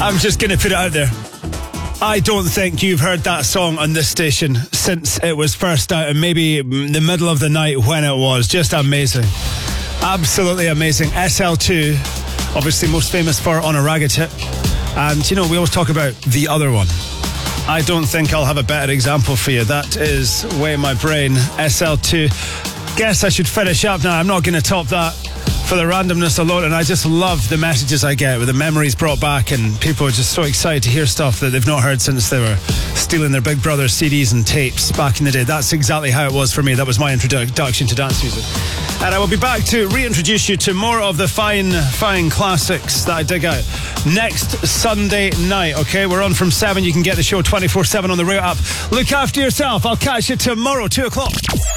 I'm just going to put it out there. I don't think you've heard that song on this station since it was first out, and maybe the middle of the night when it was. Just amazing. Absolutely amazing. SL2, obviously most famous for On a Ragged Hip. And, you know, we always talk about the other one. I don't think I'll have a better example for you. That is way in my brain. SL2. Guess I should finish up now. I'm not going to top that for the randomness alone, and I just love the messages I get with the memories brought back, and people are just so excited to hear stuff that they've not heard since they were stealing their Big Brother CDs and tapes back in the day. That's exactly how it was for me. That was my introduction to dance music. And I will be back to reintroduce you to more of the fine classics that I dig out next Sunday night, okay? We're on from 7. You can get the show 24/7 on the Rio app. Look after yourself. I'll catch you tomorrow, 2 o'clock.